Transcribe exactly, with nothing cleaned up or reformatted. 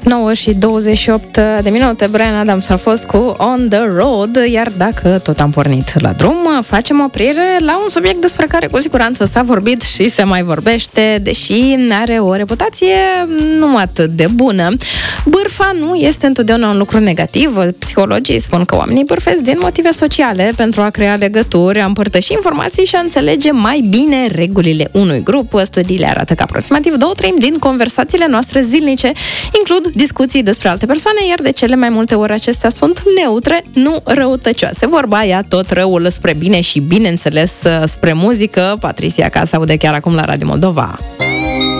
nouă și douăzeci și opt de minute, Bryan Adams a fost cu On The Road, iar dacă tot am pornit la drum, facem oprire la un subiect despre care cu siguranță s-a vorbit și se mai vorbește, deși are o reputație nu atât de bună. Bârfa nu este întotdeauna un lucru negativ. Psihologii spun că oamenii bârfesc din motive sociale pentru a crea legături, a împărtăși informații și a înțelege mai bine regulile unui grup. Studiile arată că aproximativ două treimi din conversațiile noastre zilnice includ discuții despre alte persoane, iar de cele mai multe ori acestea sunt neutre, nu răutăcioase. Vorba aia, tot răul spre bine și, bineînțeles, spre muzică. Patricia, ca se aude chiar acum la Radio Moldova.